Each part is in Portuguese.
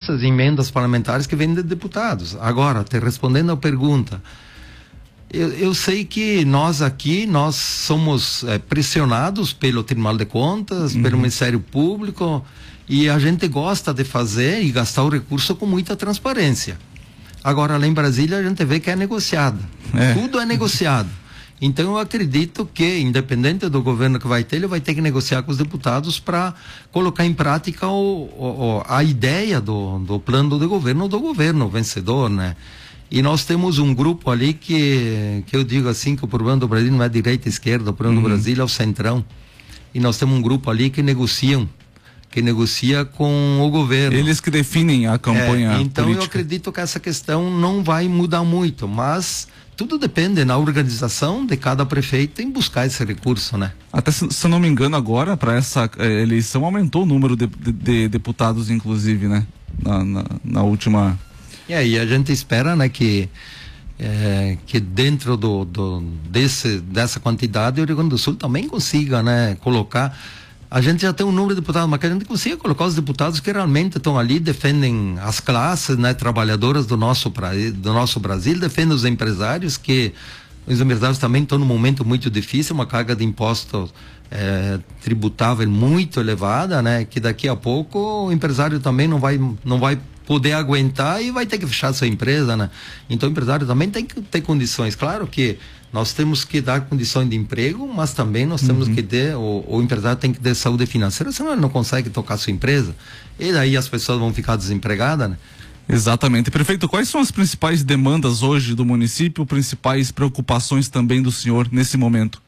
diversas emendas parlamentares que vêm de deputados. Agora, te respondendo à pergunta, eu sei que nós aqui, nós somos pressionados pelo Tribunal de Contas, pelo Ministério Público, e a gente gosta de fazer e gastar o recurso com muita transparência. Agora, lá em Brasília, a gente vê que é negociado. Tudo é negociado. Então, eu acredito que, independente do governo que vai ter, ele vai ter que negociar com os deputados para colocar em prática a ideia do plano de governo do governo vencedor, né? E nós temos um grupo ali que eu digo assim, que o problema do Brasil não é direita e esquerda, o problema do Brasil é o centrão. E nós temos um grupo ali que negocia com o governo. Eles que definem a campanha então política. Eu acredito que essa questão não vai mudar muito, mas tudo depende na organização de cada prefeito em buscar esse recurso, né? Até se eu não me engano agora, para essa eleição aumentou o número de deputados, inclusive, né? Na última... E a gente espera, né, que dentro dessa quantidade o Rio Grande do Sul também consiga, né, colocar. A gente já tem um número de deputados, mas que a gente consiga colocar os deputados que realmente estão ali, defendem as classes, né, trabalhadoras do nosso Brasil, defendem os empresários, que os empresários também estão num momento muito difícil, uma carga de impostos tributável muito elevada, né, que daqui a pouco o empresário também não vai poder aguentar e vai ter que fechar sua empresa, né? Então o empresário também tem que ter condições. Claro que nós temos que dar condições de emprego, mas também nós temos que ter, o empresário tem que ter saúde financeira, senão ele não consegue tocar sua empresa. E daí as pessoas vão ficar desempregadas, né? Exatamente. Prefeito, quais são as principais demandas hoje do município, principais preocupações também do senhor nesse momento?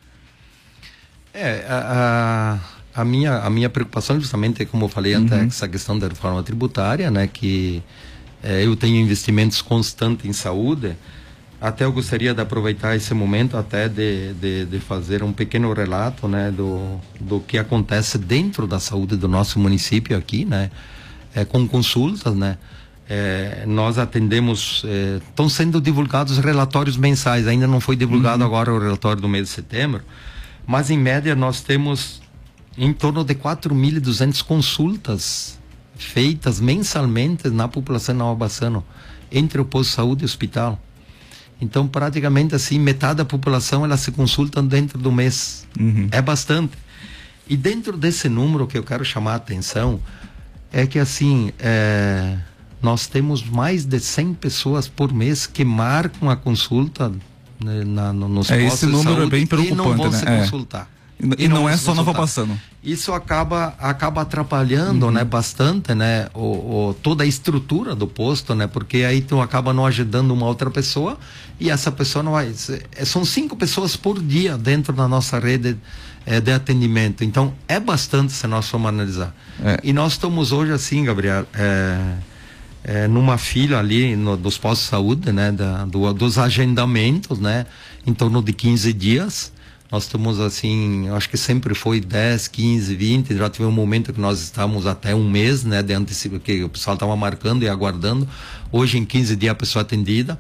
A minha preocupação justamente, como eu falei antes, essa questão da reforma tributária, né, que eu tenho investimentos constantes em saúde. Até eu gostaria de aproveitar esse momento até de fazer um pequeno relato, né, do que acontece dentro da saúde do nosso município aqui, né, com consultas, né. Nós atendemos, estão sendo divulgados relatórios mensais, ainda não foi divulgado agora o relatório do mês de setembro, mas em média nós temos em torno de 4.200 consultas feitas mensalmente na população de Nova Bassano, entre o posto de saúde e o hospital. Então, praticamente assim, metade da população, ela se consulta dentro do mês. É bastante. E dentro desse número que eu quero chamar a atenção, é que assim, nós temos mais de 100 pessoas por mês que marcam a consulta, né, nos postos esse número de saúde, é bem preocupante, e não vão, né, se consultar. E não é só Nova Bassano. Isso acaba atrapalhando, né, bastante, né, toda a estrutura do posto, né, porque aí tu acaba não ajudando uma outra pessoa e essa pessoa não vai. São 5 pessoas por dia dentro da nossa rede de atendimento. Então é bastante se nós formos analisar. E nós estamos hoje assim, Gabriel, numa fila ali dos postos de saúde, né, dos agendamentos, né, em torno de 15 dias. Nós estamos assim, eu acho que sempre foi 10, 15, 20, já tive um momento que nós estávamos até um mês, né, de antecipo, que o pessoal estava marcando e aguardando. Hoje em 15 dias a pessoa é atendida.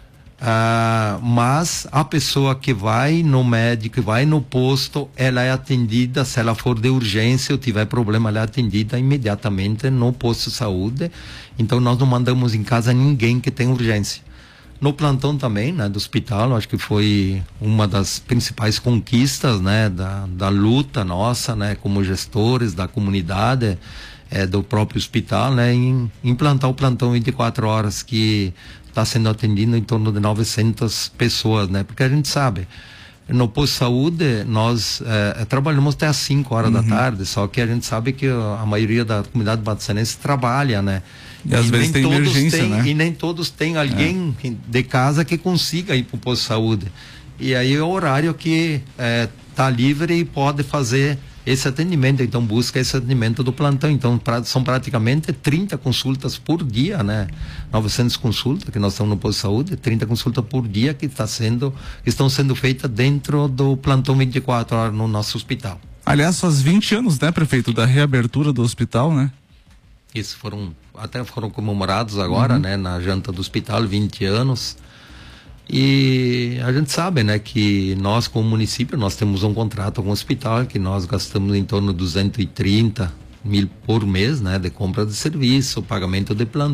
Mas a pessoa que vai no médico, que vai no posto, ela é atendida, se ela for de urgência ou tiver problema, ela é atendida imediatamente no posto de saúde. Então nós não mandamos em casa ninguém que tem urgência. No plantão também, né, do hospital, acho que foi uma das principais conquistas, né, da luta nossa, né, como gestores da comunidade, do próprio hospital, né, em implantar o plantão 24 horas, que está sendo atendido em torno de 900 pessoas, né, porque a gente sabe, no posto de saúde nós trabalhamos até às 5 horas da tarde, só que a gente sabe que a maioria da comunidade batassanense trabalha, né. E às vezes tem emergência, né? E nem todos têm alguém de casa que consiga ir para o posto de saúde. E aí é o horário que está livre e pode fazer esse atendimento. Então busca esse atendimento do plantão. Então são praticamente 30 consultas por dia, né? 900 consultas que nós estamos no posto de saúde, 30 consultas por dia que estão sendo feitas dentro do plantão 24 horas no nosso hospital. Aliás, faz 20 anos, né, prefeito, da reabertura do hospital, né? Isso até foram comemorados agora, né, na janta do hospital, 20 anos. E a gente sabe, né, que nós, como município, nós temos um contrato com o hospital que nós gastamos em torno de 230 mil por mês, né, de compra de serviço, pagamento de plantão.